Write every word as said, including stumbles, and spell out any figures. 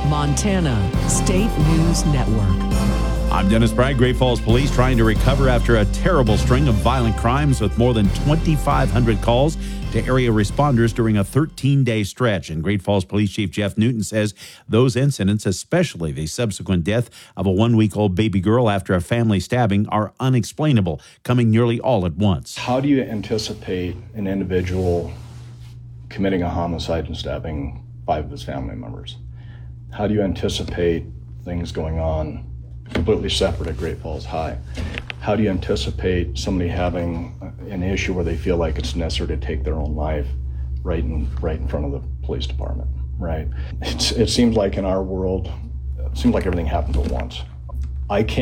Montana State News Network. I'm Dennis Bragg. Great Falls Police trying to recover after a terrible string of violent crimes with more than twenty-five hundred calls to area responders during a thirteen-day stretch. And Great Falls Police Chief Jeff Newton says those incidents, especially the subsequent death of a one-week-old baby girl after a family stabbing, are unexplainable, coming nearly all at once. How do you anticipate an individual committing a homicide and stabbing five of his family members? How do you anticipate things going on completely separate at Great Falls High? How do you anticipate somebody having an issue where they feel like it's necessary to take their own life right in right in front of the police department, right? It's, it seems like in our world, it seems like everything happens at once. I can't